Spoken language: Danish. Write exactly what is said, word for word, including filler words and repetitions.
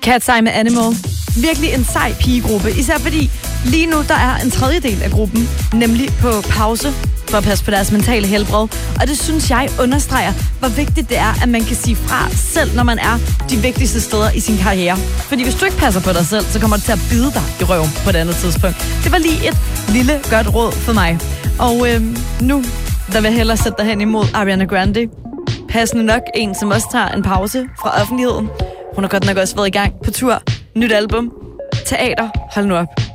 Cat's Eye med Animal. Virkelig en sej pigegruppe, især fordi lige nu der er en tredjedel af gruppen, nemlig på pause for at passe på deres mentale helbred. Og det synes jeg understreger, hvor vigtigt det er, at man kan sige fra selv, når man er de vigtigste steder i sin karriere. Fordi hvis du ikke passer på dig selv, så kommer det til at bide dig i røven på et andet tidspunkt. Det var lige et lille godt råd for mig. Og øhm, nu der vil jeg hellere sætte dig hen imod Ariana Grande. Passende nok en, som også tager en pause fra offentligheden. Hun har godt nok også været i gang på tur. Nyt album. Teater. Hold nu op.